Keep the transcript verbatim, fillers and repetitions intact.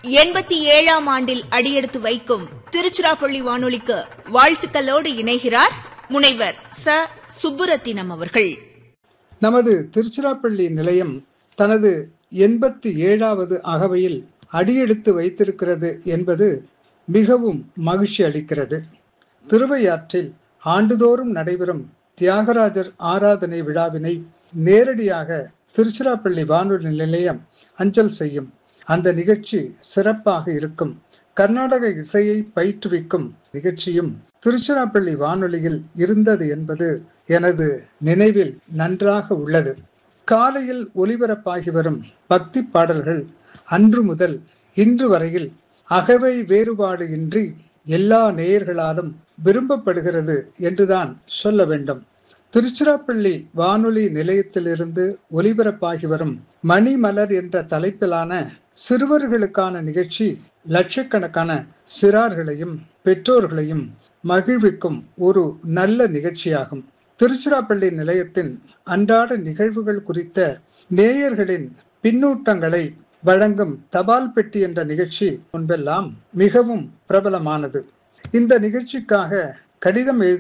எண்பத்தி ஏழாம் ஆண்டில் அடியெடுத்து வைக்கும் திருச்சிராப்பள்ளி வானொலிக்கு வாழ்த்துக்களோடு இணைகிறார் முனைவர் ச சுப்புரத்தினம் அவர்கள். நமது திருச்சிராப்பள்ளி நிலையம் தனது எண்பத்தி ஏழாவது அகவையில் அடியெடுத்து வைத்திருக்கிறது என்பது மிகவும் மகிழ்ச்சி அளிக்கிறது. திருவையாற்றில் ஆண்டுதோறும் நடைபெறும் தியாகராஜர் ஆராதனை விழாவினை நேரடியாக திருச்சிராப்பள்ளி வானொலி நிலையம் அஞ்சல் செய்யும். அந்த நிகழ்ச்சி சிறப்பாக இருக்கும். கர்நாடக இசையை பயிற்றுவிக்கும் நிகழ்ச்சியும் திருச்சிராப்பள்ளி வானொலியில் இருந்தது என்பது எனது நினைவில் நன்றாக உள்ளது. காலையில் ஒலிபரப்பாகி வரும் பக்தி பாடல்கள் அன்று முதல் இன்று வரையில் அகவை வேறுபாடு இன்றி எல்லா நேயர்களாலும் விரும்பப்படுகிறது என்றுதான் சொல்ல வேண்டும். திருச்சிராப்பள்ளி வானொலி நிலையத்திலிருந்து ஒலிபரப்பாகி வரும் மணிமலர் என்ற தலைப்பிலான சிறுவர்களுக்கான நிகழ்ச்சி லட்சக்கணக்கான சிறார்களையும் பெற்றோர்களையும் மகிழ்விக்கும் ஒரு நல்ல நிகழ்ச்சியாகும். திருச்சிராப்பள்ளி நிலையத்தின் அன்றாட நிகழ்வுகள் குறித்த நேயர்களின் பின்னூட்டங்களை வழங்கும் தபால் பெட்டி என்ற நிகழ்ச்சி முன்பெல்லாம் மிகவும் பிரபலமானது. இந்த நிகழ்ச்சிக்காக கடிதம் எழுத